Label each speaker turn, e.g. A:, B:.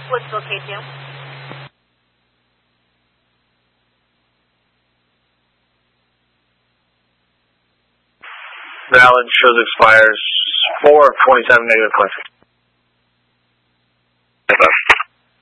A: Woodsville K2.
B: Valid, shows expires 4 of 27, negative 26.